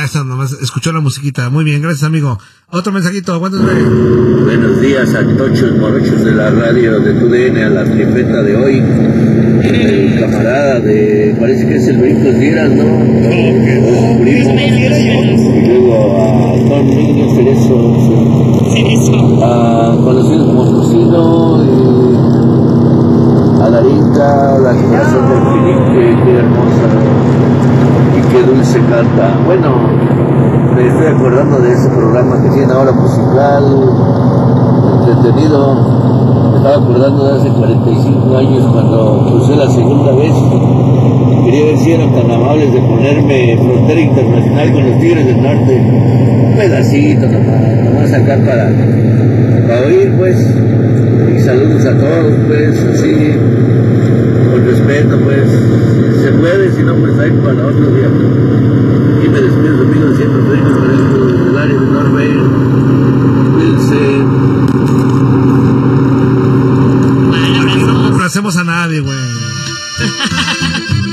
eso nomás escuchó la musiquita. Muy bien, gracias, amigo. Otro mensajito, aguántate. Buenos días a tochos morochos de la radio de TUDN, a la tripeta de hoy. El camarada de, parece que es el Brincos Dieras, ¿no? Su primo. Y luego a Don Niño Cerezo, conocido como Tocino, a Darinka, la corazón del Filipe, qué hermosa y qué dulce canta. Bueno, me estoy acordando de ese programa que tiene ahora musical, entretenido. Me estaba acordando de hace 45 años cuando crucé la segunda vez. Quería ver si eran tan amables de ponerme Frontera Internacional con los Tigres del Norte. Un pedacito nomás acá para oír, pues. Y saludos a todos, pues, así, con respeto, pues. Si se puede, si no, pues ahí para otro día. Y me despido de 1930 desde el área de Norbert. Cuídense. No hacemos a nadie, güey.